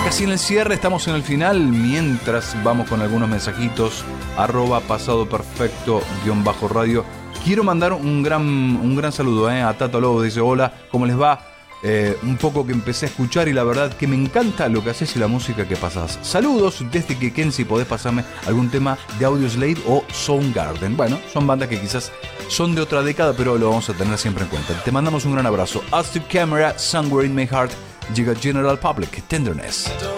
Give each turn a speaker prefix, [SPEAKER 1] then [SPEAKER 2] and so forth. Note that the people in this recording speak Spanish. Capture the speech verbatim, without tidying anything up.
[SPEAKER 1] casi en el cierre, estamos en el final. Mientras vamos con algunos mensajitos, arroba pasado perfecto guión bajo radio. Quiero mandar un gran, un gran saludo eh, a Tato Lobo. Dice: hola, ¿cómo les va? Eh, un poco que empecé a escuchar y la verdad que me encanta lo que haces y la música que pasas. Saludos desde que Ken, si podés pasarme algún tema de Audioslave o Soundgarden. Bueno, son bandas que quizás son de otra década, pero lo vamos a tener siempre en cuenta. Te mandamos un gran abrazo. As to Camera, Somewhere in My Heart, llega General Public, Tenderness.